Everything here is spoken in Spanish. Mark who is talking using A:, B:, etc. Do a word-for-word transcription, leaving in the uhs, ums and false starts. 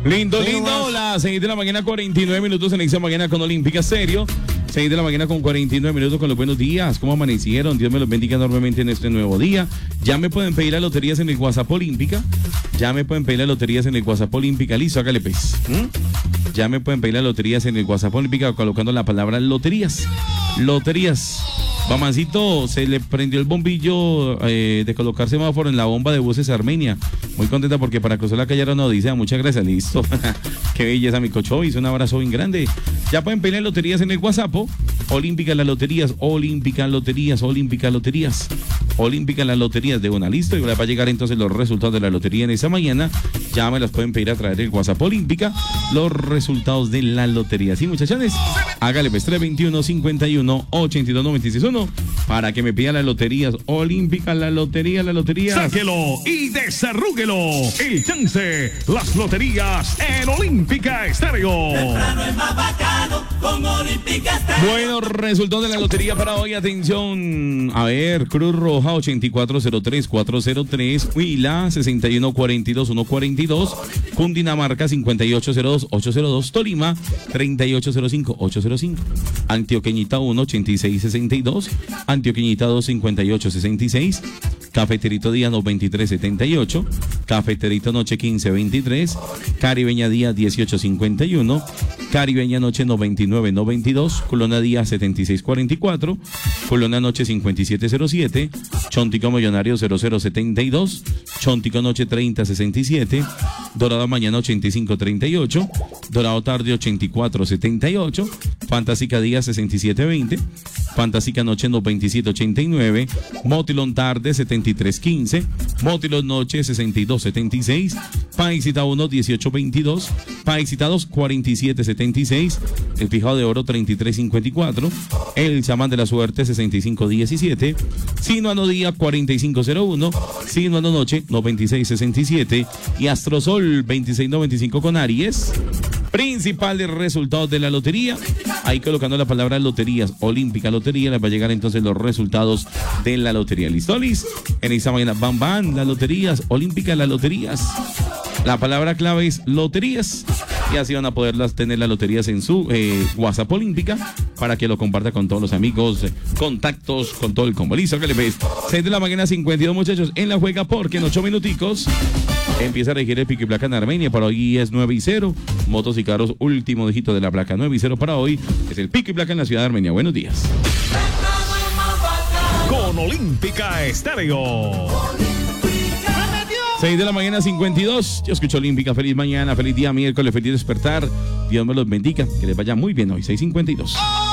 A: Lindo, lindo, las seis de la mañana, cuarenta y nueve minutos en esta mañana con Olímpica Stereo. seis de la mañana con cuarenta y nueve minutos con los buenos días. ¿Cómo amanecieron? Dios me los bendiga enormemente en este nuevo día. Ya me pueden pedir las loterías en el WhatsApp Olímpica. Ya me pueden pedir las loterías en el WhatsApp Olímpica. Listo, hágale pues. ¿Mm? Ya me pueden pedir las loterías en el WhatsApp Olímpica colocando la palabra loterías. Loterías. Bamancito, se le prendió el bombillo eh, de colocar semáforo en la bomba de buses Armenia. Muy contenta porque para cruzar la calle no dice, muchas gracias, listo. Qué belleza, mi cochovis, un abrazo bien grande. Ya pueden pedir loterías en el WhatsApp. Olímpica las loterías, Olímpica loterías, Olímpica loterías, Olímpica las loterías de una, listo. Y va a llegar entonces los resultados de la lotería en esta mañana. Ya me las pueden pedir a través del WhatsApp Olímpica, los resultados de la lotería. Sí, muchachones, hágale pues tres veintiuno, cincuenta y uno, ochenta y dos, noventa y seis uno para que me pidan las loterías Olímpica, la lotería, la lotería.
B: Sáquelo y desarrúguelo. El chance, las loterías en Olímpica Stereo.
C: Temprano es más bacano con Olímpica Stereo.
A: Bueno, resultados de la lotería para hoy, atención. A ver, Cruz Roja ochenta y cuatro cero tres cuatrocientos tres, Huila sesenta y uno cuarenta y dos ciento cuarenta y dos, Cundinamarca cincuenta y ocho cero dos ochocientos dos, Tolima treinta y ocho cero cinco ochocientos cinco, Antioqueñita uno ochenta y seis sesenta y dos, Antioqueñita dos cincuenta y ocho sesenta y seis, Cafeterito Día noventa y tres setenta y ocho, Cafeterito Noche quince veintitrés, Caribeña Día dieciocho cincuenta y uno, Caribeña Noche noventa y nueve noventa y dos, Colona Día setenta y seis cuarenta y cuatro, Colona Noche cincuenta y siete cero siete, Chontico Millonario cero cero setenta y dos, Chontico Noche treinta sesenta y siete, Dorado Mañana ochenta y cinco treinta y ocho, Dorado Tarde ochenta y cuatro setenta y ocho, Fantástica Día sesenta y siete veinte, Fantástica Noche noventa y siete ochenta y nueve, Motilón Tarde setenta y tres quince, Motilón Noche sesenta y dos setenta y seis, Paisita uno dieciocho veintidós, Paisita dos cuarenta y siete setenta y seis, El Fijado de Oro treinta y tres cincuenta y cuatro, El Chamán de la Suerte sesenta y cinco diecisiete, Sinuano Día cuarenta y cinco cero uno, Sinuano Noche noventa y seis sesenta y siete y Astrosol veintiséis noventa y cinco con Aries. Principales resultados de la lotería. Ahí colocando la palabra loterías, Olímpica Lotería, les va a llegar entonces los resultados de la lotería. ¿Listo, Liz? En esta mañana, bam, bam, las loterías, Olímpica, las loterías. La palabra clave es loterías. Y así van a poderlas tener las loterías en su eh, WhatsApp Olímpica para que lo comparta con todos los amigos, eh, contactos, con todo el combo. Listo, que le ves. seis de la mañana, cincuenta y dos, muchachos, en la juega porque en ocho minuticos empieza a regir el pico y placa en Armenia. Para hoy es nueve y cero. Motos y carros, último dígito de la placa. nueve y cero para hoy. Es el pico y placa en la ciudad de Armenia. Buenos días.
B: Con Olímpica Stereo.
A: seis de la mañana, cincuenta y dos. Yo escucho Olímpica. Feliz mañana, feliz día miércoles, feliz despertar. Dios me los bendiga. Que les vaya muy bien hoy. seis cincuenta y dos.